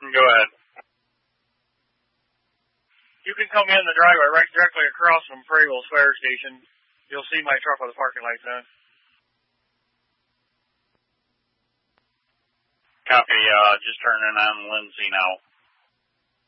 Go ahead. You can come in the driveway right directly across from Prairieville Fire Station. You'll see my truck with the parking lights on. Copy. Just turning on Lindsay now.